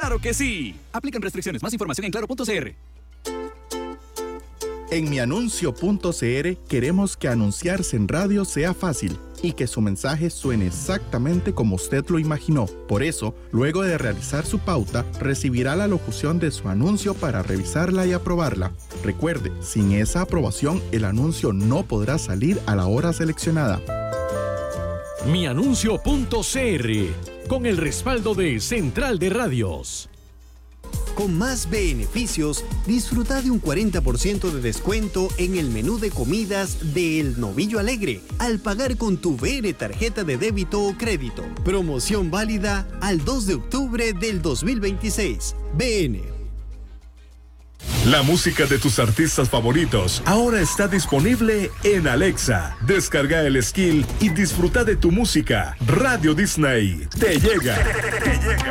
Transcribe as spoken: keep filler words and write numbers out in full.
¡Claro que sí! Aplican restricciones. Más información en claro punto c r. En mianuncio punto c r queremos que anunciarse en radio sea fácil y que su mensaje suene exactamente como usted lo imaginó. Por eso, luego de realizar su pauta, recibirá la locución de su anuncio para revisarla y aprobarla. Recuerde, sin esa aprobación, el anuncio no podrá salir a la hora seleccionada. mianuncio punto c r, con el respaldo de Central de Radios. Con más beneficios, disfruta de un cuarenta por ciento de descuento en el menú de comidas de El Novillo Alegre al pagar con tu B N tarjeta de débito o crédito. Promoción válida al dos de octubre del dos mil veintiséis. B N. La música de tus artistas favoritos ahora está disponible en Alexa. Descarga el skill y disfruta de tu música. Radio Disney te llega. Te llega.